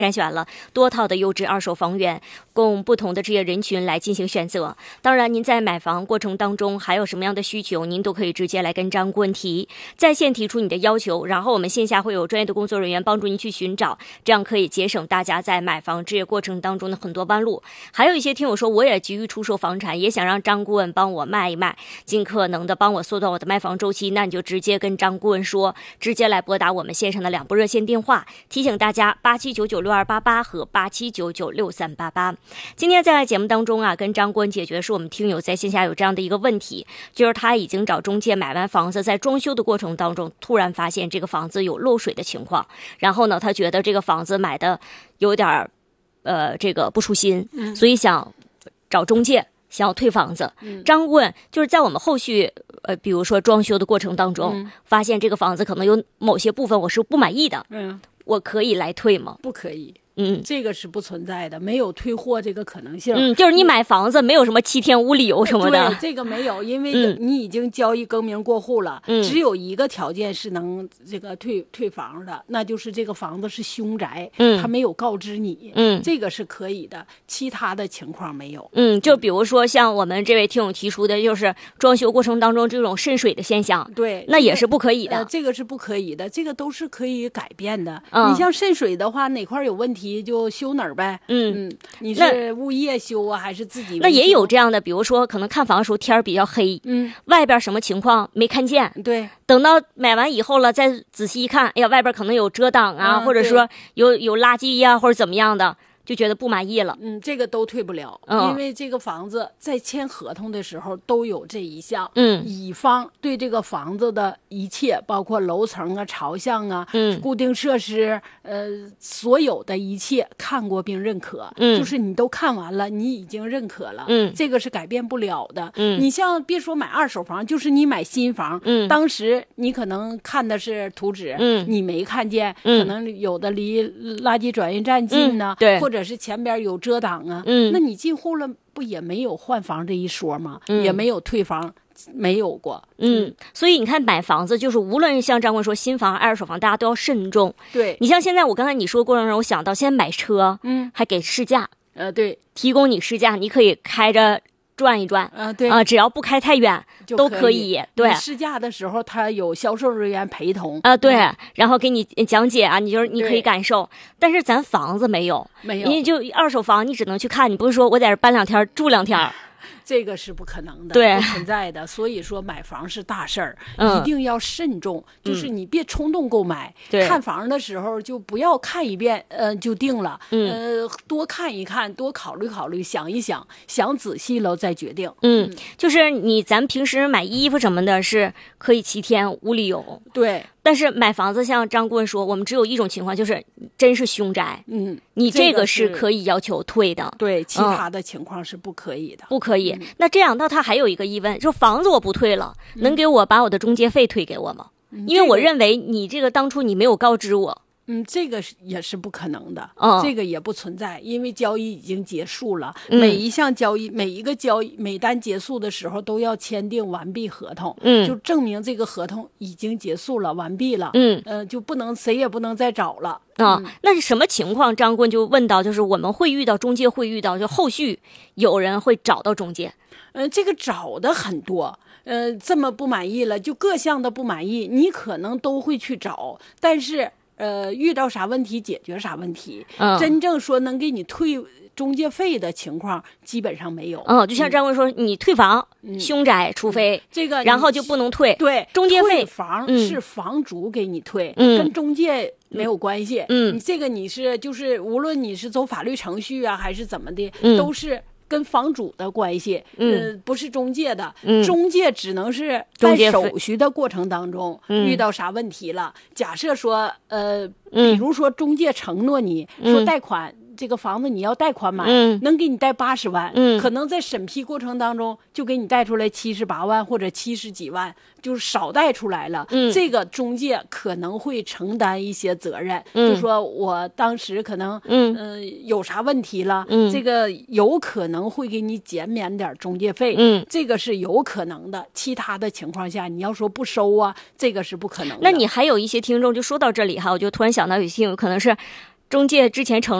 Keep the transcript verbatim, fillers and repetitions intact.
筛选了多套的优质二手房源，供不同的这些人群来进行选择。当然，您在买房过程当中还有什么样的需求，您都可以直接来跟张顾问提，在线提出你的要求，然后我们线下会有专业的工作人员帮助您去寻找，这样可以节省大家在买房置业过程当中的很多弯路。还有一些听友说，我也急于出售房产，也想让张顾问帮我卖一卖，尽可能的帮我缩短我的卖房周期，那你就直接跟张顾问说，直接来拨打我们线上的两部热线电话。提醒大家，八七九九六二八八和八七九九六三八八。今天在节目当中啊，跟张顾问解决的是我们听友在线下有这样的一个问题，就是他已经找中介买完房子，在装修的过程当中突然发现这个房子有漏水的情况，然后呢他觉得这个房子买的有点呃这个不舒心，所以想找中介想要退房子。嗯、张顾问就是在我们后续呃比如说装修的过程当中、嗯、发现这个房子可能有某些部分我是不满意的，嗯，我可以来退吗？ 不可以。 嗯， 这个是不存在的，没有退货这个可能性。 嗯，就是你买房子没有什么七天无理由什么的。 对，这个没有，因为你已经交易更名过户了。嗯，只有一个条件是能这个退退房的，那就是这个房子是凶宅，嗯，他没有告知你，嗯，这个是可以的，其他的情况没有。 嗯，就比如说像我们这位听友提出的，就是装修过程当中这种渗水的现象， 对， 那也是不可以的。 呃、这个是不可以的，这个都是可以改变的。嗯，你像渗水的话，哪块有问题就修哪儿呗。嗯嗯，你是物业修啊，还是自己？ 那也有这样的，比如说可能看房的时候天儿比较黑，嗯，外边什么情况没看见， 对， 等到买完以后了，再仔细一看，哎呀，外边可能有遮挡啊，嗯、或者说有有垃圾呀、啊，或者怎么样的。就觉得不满意了。 嗯，这个都退不了、嗯、因为这个房子在签合同的时候都有这一项。嗯，乙方对这个房子的一切包括楼层啊、朝向啊、嗯、固定设施呃所有的一切看过并认可。嗯，就是你都看完了，你已经认可了。嗯，这个是改变不了的。嗯，你像别说买二手房，就是你买新房，嗯，当时你可能看的是图纸，嗯，你没看见，嗯，可能有的离垃圾转运站近呢、嗯、对，或者是前边有遮挡啊，嗯，那你进户了不也没有换房这一说吗？嗯，也没有退房，没有过。 嗯，所以你看买房子就是无论像张文说新房二手房，大家都要慎重。 对， 你像现在我刚才你说过程中，我想到现在买车，嗯，还给试驾， 呃，对， 提供你试驾，你可以开着转一转， 啊、呃，对， 啊、呃，只要不开太远都可以。对， 试驾的时候他有销售人员陪同啊、呃，对、嗯，然后给你讲解啊，你就是你可以感受。但是咱房子没有， 没有， 你就二手房你只能去看，你不是说我在这搬两天住两天。 这个是不可能的， 对， 不存在的。所以说买房是大事儿、嗯，一定要慎重，就是你别冲动购买。嗯、看房的时候就不要看一遍，呃，就定了。嗯，呃，多看一看，多考虑考虑，想一想，想仔细了再决定。 嗯，嗯就是你咱平时买衣服什么的，是可以七天无理由。 对。 但是买房子，像张顾问说，我们只有一种情况，就是真是凶宅，嗯，你这个是可以要求退的， 对，其他的情况是不可以的， 嗯、不可以。嗯、那这样，那他还有一个疑问，就房子我不退了，嗯、能给我把我的中介费退给我吗？嗯、因为我认为你这个当初你没有告知我。 嗯，这个也是不可能的，哦，这个也不存在，因为交易已经结束了。嗯、每一项交易，每一个交易，每单结束的时候都要签订完毕合同，嗯，就证明这个合同已经结束了，完毕了，嗯，呃，就不能谁也不能再找了。 啊、嗯，那是什么情况？张顾问就问到，就是我们会遇到中介，会遇到就后续有人会找到中介， 呃，这个找的很多。呃，这么不满意了，就各项的不满意，你可能都会去找，但是。呃，遇到啥问题解决啥问题，嗯，真正说能给你退中介费的情况基本上没有。嗯， 就像张文说，嗯、你退房、嗯、凶宅，除非、嗯、 这个， 然后就不能退。 对， 中介费退房是房主给你退，嗯、跟中介没有关系。嗯，你这个你是就是无论你是走法律程序啊，还是怎么的，嗯、都是。跟房主的关系，嗯、呃，不是中介的，嗯、中介只能是在手续的过程当中遇到啥问题了。嗯、假设说，呃，比如说中介承诺你、嗯、说贷款。这个房子你要贷款买，嗯、能给你贷八十万，嗯、可能在审批过程当中就给你贷出来七十八万或者七十几万，就是少贷出来了。嗯、这个中介可能会承担一些责任，嗯、就说我当时可能嗯、呃、有啥问题了，嗯、这个有可能会给你减免点中介费，嗯、这个是有可能的。其他的情况下，你要说不收啊，这个是不可能的。 那你还有一些听众就说到这里哈，我就突然想到有些听众可能是。 中介之前承